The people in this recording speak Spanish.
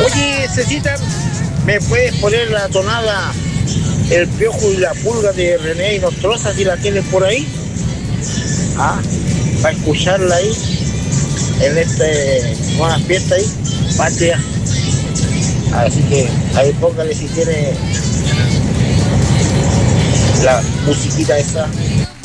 Oye, Cecita, ¿me puedes poner la tonada El Piojo y la Pulga de René y Nostroza si la tienes por ahí? Ah, para escucharla ahí, en nueva fiesta ahí, patria. Así que ahí póngale si tiene la musiquita esa.